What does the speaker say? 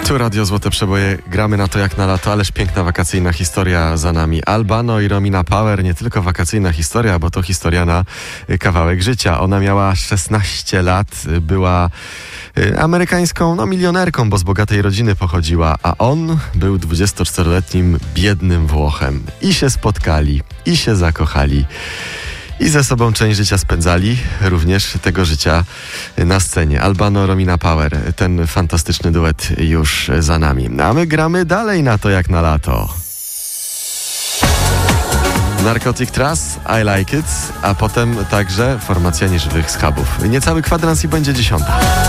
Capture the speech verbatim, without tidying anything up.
Tu Radio Złote Przeboje, gramy na to jak na lato, ależ piękna wakacyjna historia za nami. Albano i Romina Power, nie tylko wakacyjna historia, bo to historia na kawałek życia. Ona miała szesnaście lat, była amerykańską no, milionerką, bo z bogatej rodziny pochodziła, a on był dwudziestoczteroletnim biednym Włochem. I się spotkali, i się zakochali. I ze sobą część życia spędzali, również tego życia na scenie. Albano, Romina Power, ten fantastyczny duet już za nami. A my gramy dalej na to jak na lato. Narcotic Trust, I Like It, a potem także formacja nieżywych schabów. Niecały kwadrans i będzie dziesiąta.